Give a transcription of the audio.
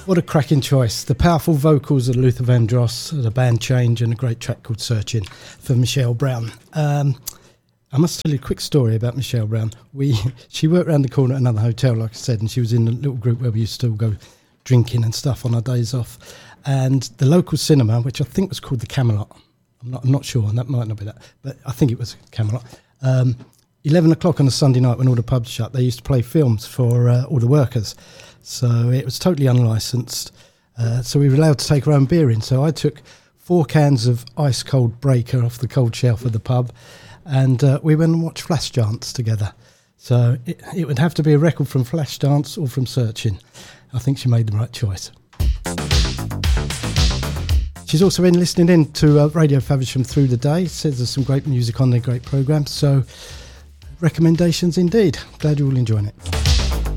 What a cracking choice. The powerful vocals of Luther Vandross, the band Change, and a great track called Searching for Michelle Brown. I must tell you a quick story about Michelle Brown. She worked around the corner at another hotel, like I said, and she was in a little group where we used to all go drinking and stuff on our days off. And the local cinema, which I think was called the Camelot, I'm not sure, and that might not be that, but I think it was Camelot. 11 o'clock on a Sunday night when all the pubs shut, they used to play films for all the workers. So it was totally unlicensed. So we were allowed to take our own beer in. So I took 4 cans of ice cold Breaker off the cold shelf of the pub, and we went and watched Flashdance together. So it would have to be a record from Flashdance or from Searching. I think she made the right choice. She's also been listening in to Radio Faversham through the day. Says there's some great music on there, great programmes. So recommendations indeed. Glad you're all enjoying it.